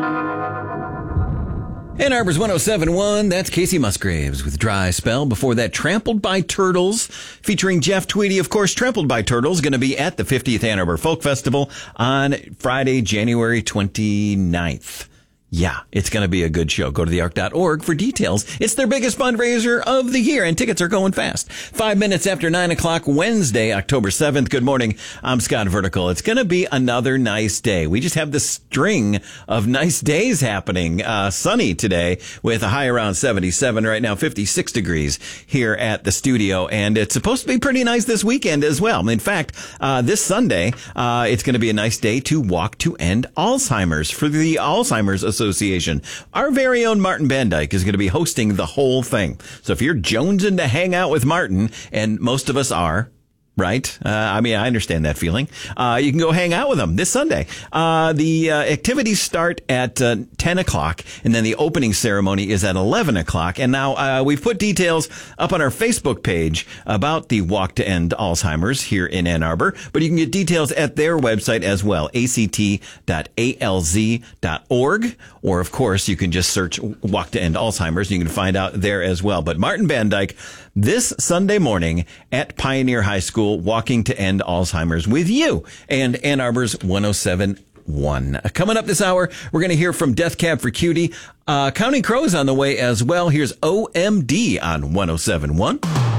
Ann Arbor's 107.1, that's Casey Musgraves with Dry Spell. Before that, Trampled by Turtles, featuring Jeff Tweedy. Of course, Trampled by Turtles going to be at the 50th Ann Arbor Folk Festival on Friday, January 29th. Yeah, it's going to be a good show. Go to theark.org for details. It's their biggest fundraiser of the year, and tickets are going fast. 5 minutes after 9 o'clock, Wednesday, October 7th. Good morning. I'm Scott Vertical. It's going to be another nice day. We just have this string of nice days happening. Sunny today with a high around 77. Right now, 56 degrees here at the studio, and it's supposed to be pretty nice this weekend as well. In fact, this Sunday, it's going to be a nice day to walk to end Alzheimer's for the Alzheimer's Association. Our very own Martin Bandyke is going to be hosting the whole thing. So if you're jonesing to hang out with Martin, and most of us are, right? I understand that feeling. You can go hang out with them this Sunday. The activities start at 10 o'clock, and then the opening ceremony is at 11 o'clock. And now we've put details up on our Facebook page about the Walk to End Alzheimer's here in Ann Arbor, but you can get details at their website as well, act.alz.org, or of course you can just search Walk to End Alzheimer's, and you can find out there as well. But Martin Bandyke, this Sunday morning at Pioneer High School, walking to end Alzheimer's with you and Ann Arbor's 107.1. Coming up this hour, we're going to hear from Death Cab for Cutie. Counting Crows on the way as well. Here's OMD on 107.1.